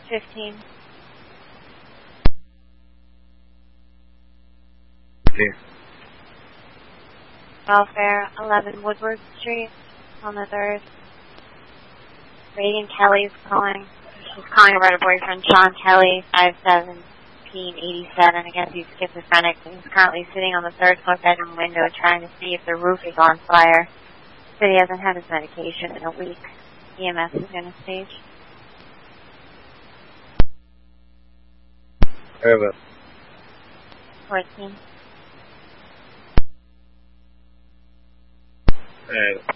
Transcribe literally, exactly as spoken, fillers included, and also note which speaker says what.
Speaker 1: fifteen.
Speaker 2: Here.
Speaker 1: Welfare, eleven Woodward Street on the third. Reagan Kelly's calling. She's calling about her boyfriend, Sean Kelly, five seventeen eighty-seven. I guess he's schizophrenic. He's currently sitting on the third floor bedroom window trying to see if the roof is on fire. Said he hasn't had his medication in a week. E M S is going to stage.
Speaker 2: Over.
Speaker 1: fourteen.
Speaker 2: Alright.